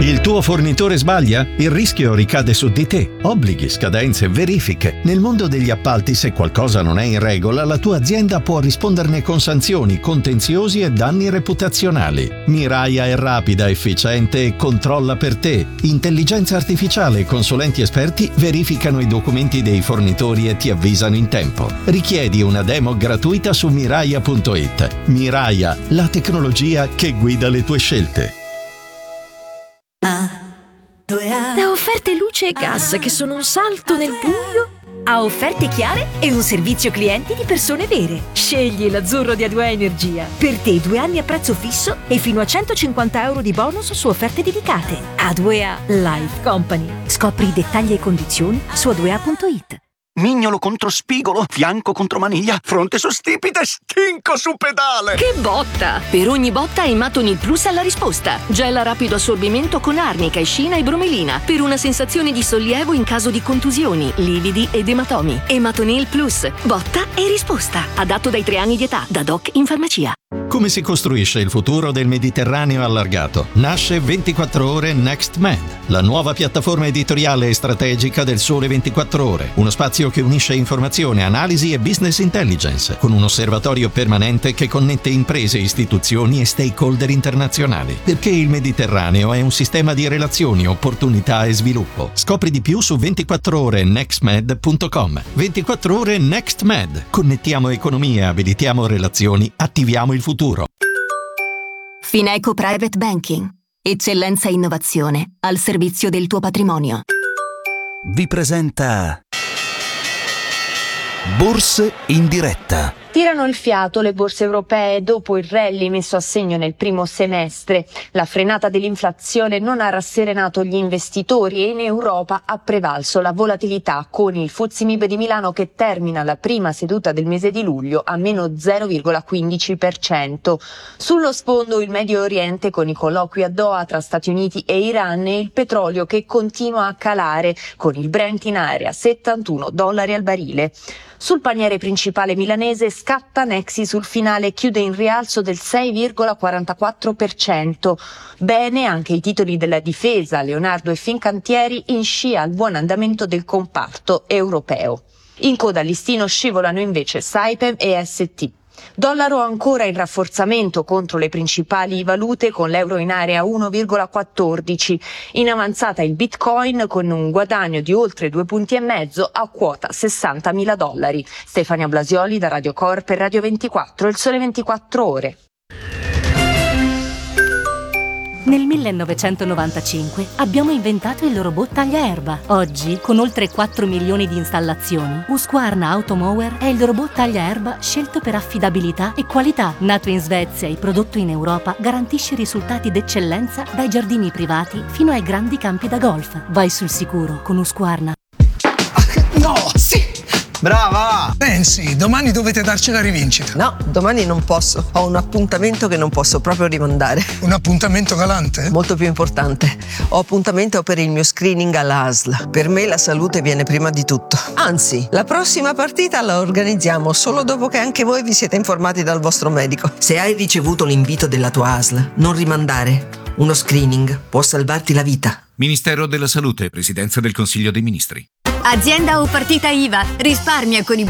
Il tuo fornitore sbaglia? Il rischio ricade su di te. Obblighi, scadenze, verifiche. Nel mondo degli appalti, se qualcosa non è in regola, la tua azienda può risponderne con sanzioni, contenziosi e danni reputazionali. Miraia è rapida, efficiente e controlla per te. Intelligenza artificiale e consulenti esperti verificano i documenti dei fornitori e ti avvisano in tempo. Richiedi una demo gratuita su Miraia.it. Miraia, la tecnologia che guida le tue scelte. Da offerte luce e gas che sono un salto nel buio a offerte chiare e un servizio clienti di persone vere. Scegli l'azzurro di A2A Energia. Per te 2 anni a prezzo fisso e fino a 150 euro di bonus su offerte dedicate. A2A Life Company. Scopri i dettagli e condizioni su A2A.it. Mignolo contro spigolo, fianco contro maniglia, fronte su stipite, stinco su pedale. Che botta! Per ogni botta Ematonil Plus ha la risposta. Gel a rapido assorbimento con arnica, escina e bromelina per una sensazione di sollievo in caso di contusioni, lividi ed ematomi. Ematonil Plus. Botta e risposta. Adatto dai 3 anni di età. Da Doc in farmacia. Come si costruisce il futuro del Mediterraneo allargato? Nasce 24 Ore Next Med, la nuova piattaforma editoriale e strategica del Sole 24 Ore. Uno spazio che unisce informazione, analisi e business intelligence, con un osservatorio permanente che connette imprese, istituzioni e stakeholder internazionali. Perché il Mediterraneo è un sistema di relazioni, opportunità e sviluppo. Scopri di più su 24orenextmed.com. 24 Ore Next Med. Connettiamo economie, abilitiamo relazioni, attiviamo il futuro. Fineco Private Banking. Eccellenza e innovazione al servizio del tuo patrimonio. Vi presenta Borse in diretta. Tirano il fiato le borse europee dopo il rally messo a segno nel primo semestre. La frenata dell'inflazione non ha rasserenato gli investitori e in Europa ha prevalso la volatilità, con il FTSE MIB di Milano che termina la prima seduta del mese di luglio a meno 0,15%. Sullo sfondo il Medio Oriente con i colloqui a Doha tra Stati Uniti e Iran e il petrolio che continua a calare, con il Brent in area $71 al barile. Sul paniere principale milanese scatta Nexi sul finale, chiude in rialzo del 6,44%. Bene anche i titoli della difesa, Leonardo e Fincantieri, in scia al buon andamento del comparto europeo. In coda al listino scivolano invece Saipem e ST. Dollaro ancora in rafforzamento contro le principali valute, con l'euro in area 1,14. In avanzata il Bitcoin con un guadagno di oltre 2,5 punti a quota $60.000. Stefania Blasioli da Radio Corp e Radio 24, il Sole 24 Ore. Nel 1995 abbiamo inventato il robot tagliaerba. Oggi, con oltre 4 milioni di installazioni, Husqvarna Automower è il robot tagliaerba scelto per affidabilità e qualità. Nato in Svezia e prodotto in Europa, garantisce risultati d'eccellenza dai giardini privati fino ai grandi campi da golf. Vai sul sicuro con Husqvarna. No, sì! Brava! Pensi, domani dovete darci la rivincita. No, domani non posso. Ho un appuntamento che non posso proprio rimandare. Un appuntamento galante? Molto più importante. Ho appuntamento per il mio screening alla ASL. Per me la salute viene prima di tutto. Anzi, la prossima partita la organizziamo solo dopo che anche voi vi siete informati dal vostro medico. Se hai ricevuto l'invito della tua ASL, non rimandare. Uno screening può salvarti la vita. Ministero della Salute, Presidenza del Consiglio dei Ministri. Azienda o partita IVA, risparmia con i